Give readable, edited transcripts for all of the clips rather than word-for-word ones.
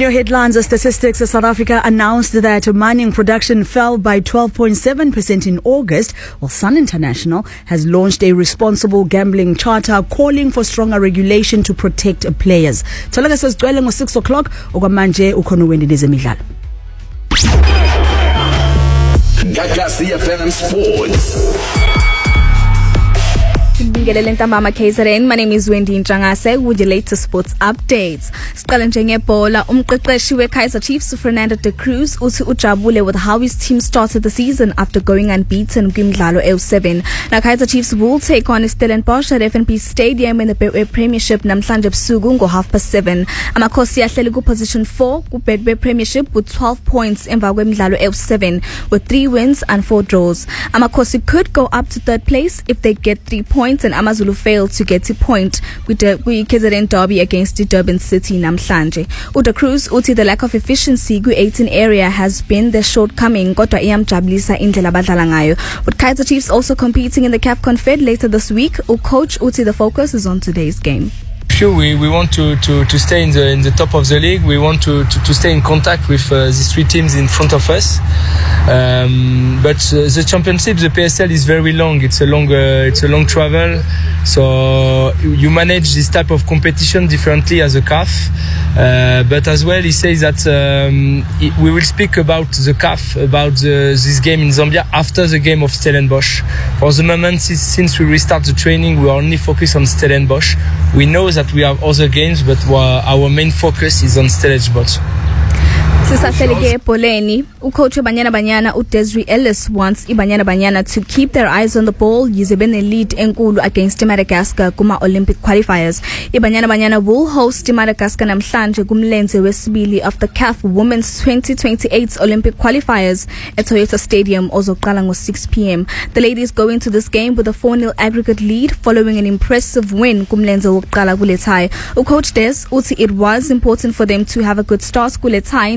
your headlines, Statistics South Africa announced that mining production fell by 12.7% in August, while Sun International has launched a responsible gambling charter calling for stronger regulation to protect players. Tolaka says dwelling was 6 o'clock, okwamanje ukhona uwendi nezemidlalo. Gagasi FM Sports. My name is Wendy Njangase with your latest sports updates. Siqala njengebhola, umqeqeshi we-Kaizer Chiefs Fernando de Cruz uthi ujabule with how his team started the season after going unbeaten kwimidlalo ewu-7. Now Kaizer Chiefs will take on Stellenbosch at FNB Stadium in the Betway Premiership namhlanje ebusuku ngo-7:30. Amakhosi ahleli ku-position 4 ku-Betway Premiership with 12 points emva kwemidlalo ewu-7 with 3 wins and 4 draws. Amakhosi could go up to third place if they get 3 points and Amazulu failed to get a point with the KZN derby against the Durban City namhlanje. Uda Cruz uthi the lack of efficiency ku-18 area has been the shortcoming kodwa iyamjabulisa indlela abadlala ngayo. With Kaizer Chiefs also competing in the CAF Confed later this week, coach uthi the focus is on today's game. Sure, we want to stay in the top of the league. We want to stay in contact with these 3 teams in front of us. But the championship, the PSL, is very long. It's a long travel. So you manage this type of competition differently as a CAF. But as well, he says that we will speak about the CAF, about this game in Zambia after the game of Stellenbosch. For the moment, since we restart the training, we are only focused on Stellenbosch. We know that we have other games, but our main focus is on Stellenbosch. Sisahleleke ebholeni, ucoach weBanyana Banyana uDesiree Ellis wants iBanyana Banyana to keep their eyes on the ball yize bene-lead enkulu against Madagascar kuma-Olympic qualifiers. iBanyana Banyana will host Madagascar namhlanje kumlenze wesibili of the CAF Women's 2028 Olympic qualifiers at Toyota Stadium ozoqala ngo-6 p.m. The ladies go into this game with a 4-0 aggregate lead following an impressive win kumlenze wokuqala kuletai. Ucoach Des uthi it was important for them to have a good start kuletai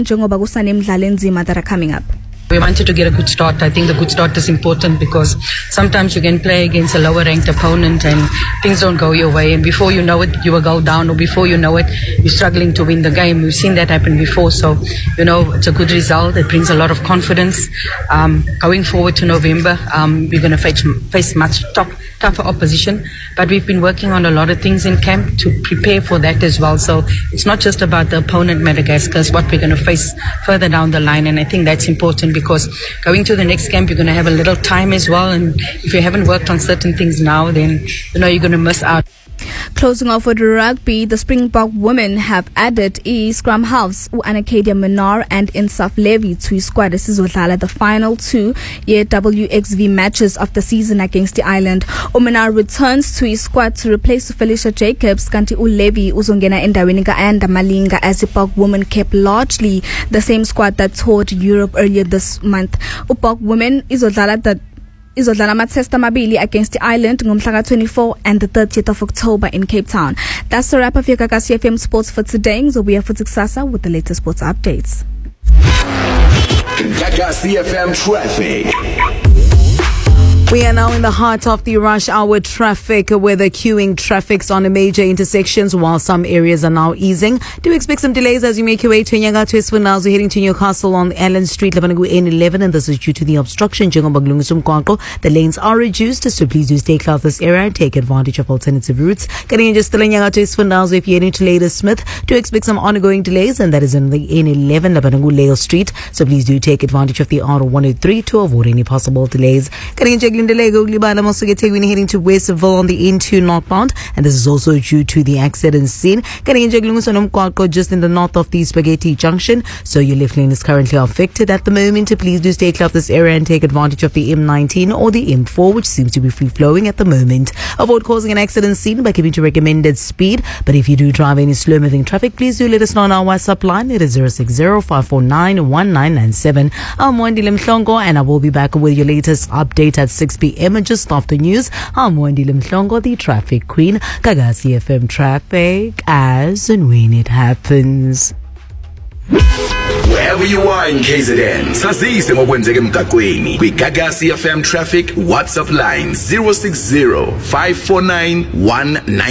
that are coming up. We wanted to get a good start. I think the good start is important because sometimes you can play against a lower ranked opponent and things don't go your way, and before you know it you will go down, or before you know it you're struggling to win the game. We've seen that happen before, so it's a good result. It brings a lot of confidence. Going forward to November, we're going to face much tougher opposition, but we've been working on a lot of things in camp to prepare for that as well. So it's not just about the opponent Madagascar, it's what we're going to face further down the line, and I think that's important because going to the next camp you're going to have a little time as well, and if you haven't worked on certain things now, then you're going to miss out. Closing off with rugby, the Springbok women have added scrum halves Anakadia Menar and Insaf Levy to his squad. This is the final 2 WXV matches of the season against the island. Menar returns to his squad to replace Felicia Jacobs. Kanti Levy uzongena endaweni ka-Ayanda Malinga as the Bok women kept largely the same squad that toured Europe earlier this month. Bok women izodlala amatest amabili against the island ngomhla 24 and the 30th of October in Cape Town. That's the wrap of your Gagasi FM Sports for today. Ngizobuya futhi kusasa with the latest sports updates. Gagasi FM traffic. We are now in the heart of the rush hour traffic where the queuing traffic's on the major intersections while some areas are now easing. Do expect some delays as you make your way to Nyanga to Esfunazo heading to Newcastle on Allen Street, Labanagu N11, and this is due to the obstruction. The lanes are reduced, so please do stay clear of this area and take advantage of alternative routes. Getting in just to Nyanga to Esfunazo if you're heading to Ladysmith, do expect some ongoing delays, and that is in the N11, Labanagu Lale Street, so please do take advantage of the R103 to avoid any possible delays. Getting in heading to Westville on the N2 northbound, and this is also due to the accident scene. Just in the north of the Spaghetti Junction, so your left lane is currently affected at the moment. Please do stay clear of this area and take advantage of the M19 or the M4, which seems to be free flowing at the moment. Avoid causing an accident scene by keeping to recommended speed, but if you do drive any slow moving traffic, please do let us know on our WhatsApp line. It is 060-549-1997. I'm Wendy Limhlongo, and I will be back with your latest update at 6 p.m. just after news. I'm Wendy Limhlongo, the traffic queen. Gagasi FM traffic as and when it happens. Wherever you are in KZN, sazise ngokwenzeka emgaqweni. Kwi-Gagasi FM traffic WhatsApp line 060-549-19